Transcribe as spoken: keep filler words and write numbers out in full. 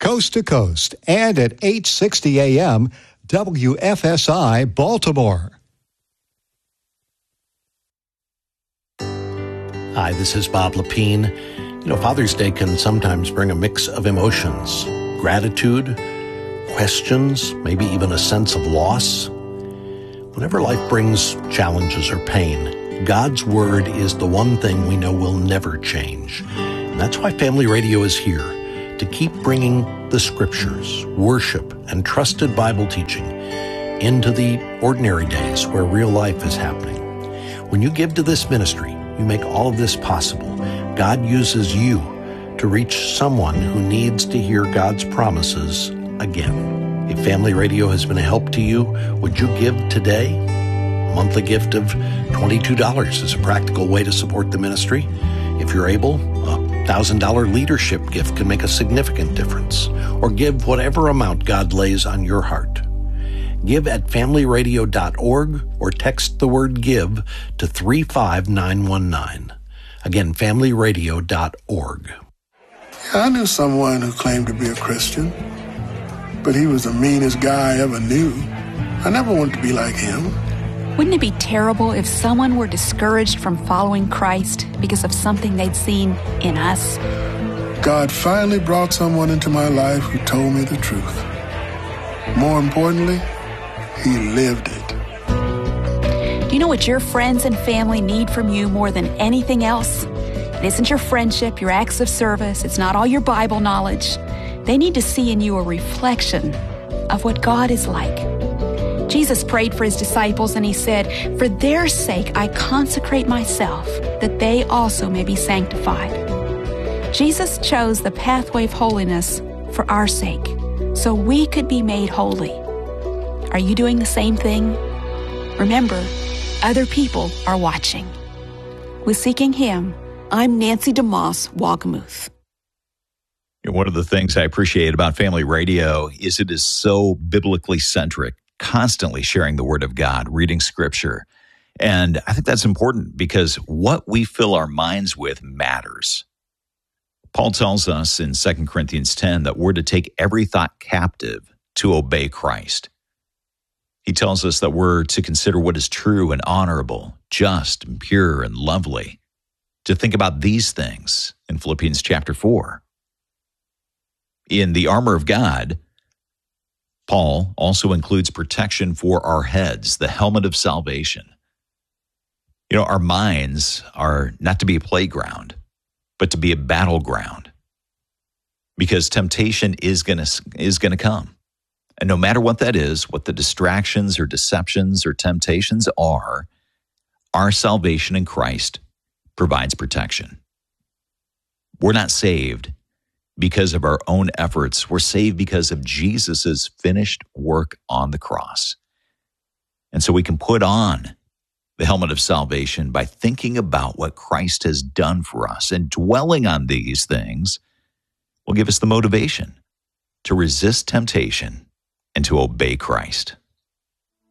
coast to coast, and at eight sixty A M W F S I Baltimore. Hi, this is Bob Lepine. You know, Father's Day can sometimes bring a mix of emotions, gratitude, questions, maybe even a sense of loss. Whenever life brings challenges or pain, God's Word is the one thing we know will never change. And that's why Family Radio is here, to keep bringing the Scriptures, worship, and trusted Bible teaching into the ordinary days where real life is happening. When you give to this ministry, you make all of this possible. God uses you to reach someone who needs to hear God's promises again. If Family Radio has been a help to you, would you give today? A monthly gift of twenty-two dollars is a practical way to support the ministry. If you're able, a one thousand dollars leadership gift can make a significant difference. Or give whatever amount God lays on your heart. Give at family radio dot org or text the word GIVE to three five nine one nine. Again, family radio dot org. Yeah, I knew someone who claimed to be a Christian, but he was the meanest guy I ever knew. I never wanted to be like him. Wouldn't it be terrible if someone were discouraged from following Christ because of something they'd seen in us? God finally brought someone into my life who told me the truth. More importantly, he lived it. Do you know what your friends and family need from you more than anything else? It isn't your friendship, your acts of service. It's not all your Bible knowledge. They need to see in you a reflection of what God is like. Jesus prayed for his disciples and he said, "For their sake I consecrate myself, that they also may be sanctified." Jesus chose the pathway of holiness for our sake, so we could be made holy. Are you doing the same thing? Remember, other people are watching. With Seeking Him, I'm Nancy DeMoss Wagamuth. One of the things I appreciate about Family Radio is it is so biblically centric, constantly sharing the Word of God, reading Scripture. And I think that's important because what we fill our minds with matters. Paul tells us in Second Corinthians ten that we're to take every thought captive to obey Christ. He tells us that we're to consider what is true and honorable, just and pure and lovely, to think about these things in Philippians chapter four. In the armor of God, Paul also includes protection for our heads, the helmet of salvation. You know, our minds are not to be a playground, but to be a battleground, because temptation is going to is going to come. And no matter what that is, what the distractions or deceptions or temptations are, our salvation in Christ provides protection. We're not saved because of our own efforts. We're saved because of Jesus' finished work on the cross. And so we can put on the helmet of salvation by thinking about what Christ has done for us, and dwelling on these things will give us the motivation to resist temptation and to obey Christ.